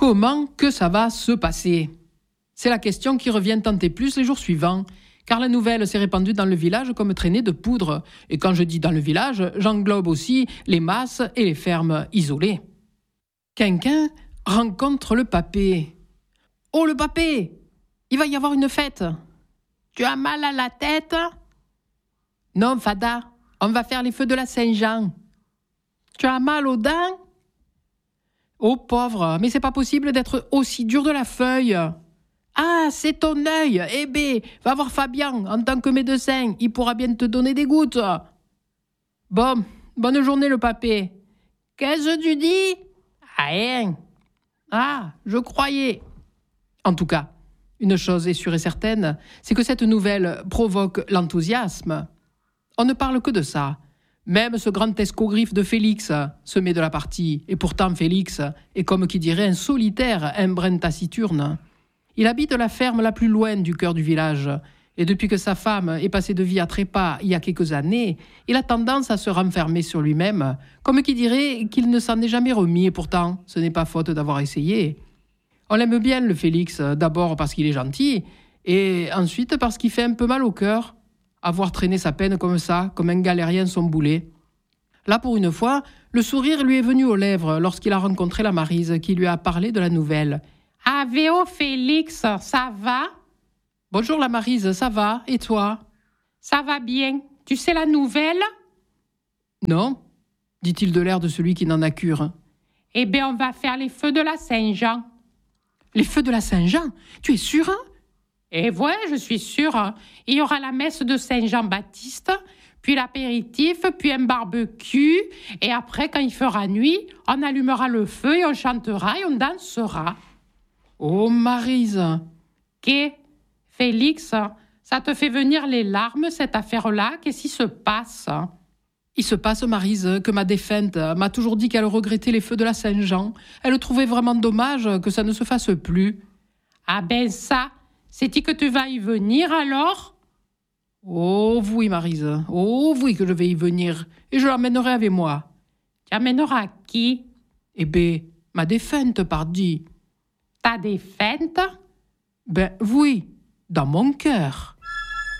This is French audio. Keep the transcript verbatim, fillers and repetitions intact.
Comment que ça va se passer ? C'est la question qui revient tant et plus les jours suivants, car la nouvelle s'est répandue dans le village comme traînée de poudre. Et quand je dis dans le village, j'englobe aussi les masses et les fermes isolées. Quinquin rencontre le papé. « Oh, le papé ! Il va y avoir une fête !»« Tu as mal à la tête ?»« Non, Fada, on va faire les feux de la Saint-Jean. »« Tu as mal aux dents ?»« Oh, pauvre, mais c'est pas possible d'être aussi dur de la feuille. »« Ah, c'est ton œil. Eh ben, va voir Fabien en tant que médecin. Il pourra bien te donner des gouttes. »« Bon, bonne journée le papé. »« Qu'est-ce que tu dis ? » ?»« Rien. »« Ah, je croyais. » En tout cas, une chose est sûre et certaine, c'est que cette nouvelle provoque l'enthousiasme. On ne parle que de ça. Même ce grand escogriffe de Félix se met de la partie. Et pourtant, Félix est comme qui dirait un solitaire, un brin taciturne. Il habite la ferme la plus loin du cœur du village. Et depuis que sa femme est passée de vie à trépas il y a quelques années, il a tendance à se renfermer sur lui-même, comme qui dirait qu'il ne s'en est jamais remis. Et pourtant, ce n'est pas faute d'avoir essayé. On l'aime bien, le Félix, d'abord parce qu'il est gentil, et ensuite parce qu'il fait un peu mal au cœur. Avoir traîné sa peine comme ça, comme un galérien son boulet. Là, pour une fois, le sourire lui est venu aux lèvres lorsqu'il a rencontré la Maryse qui lui a parlé de la nouvelle. « Avéo, Félix, ça va ?»« Bonjour la Maryse, ça va, et toi ?»« Ça va bien. Tu sais la nouvelle ?»« Non, dit-il de l'air de celui qui n'en a cure. »« Eh bien, on va faire les feux de la Saint-Jean. »« Les feux de la Saint-Jean ? Tu es sûr ?»« Eh ouais, je suis sûre. Il y aura la messe de Saint-Jean-Baptiste, puis l'apéritif, puis un barbecue, et après, quand il fera nuit, on allumera le feu et on chantera et on dansera. » Oh, Maryse !»« Qu'est, Félix, ça te fait venir les larmes, cette affaire-là ? Qu'est-ce qui se passe ?»« Il se passe, Maryse, que ma défunte m'a toujours dit qu'elle regrettait les feux de la Saint-Jean. Elle trouvait vraiment dommage que ça ne se fasse plus. »« Ah ben ça, c'est-il que tu vas y venir alors ? » Oh oui, Maryse, oh oui que je vais y venir, et je l'emmènerai avec moi. »« Tu amèneras qui ? » ?»« Eh ben, ma défunte, pardi. »« Ta défunte ? » »« Ben oui, dans mon cœur. »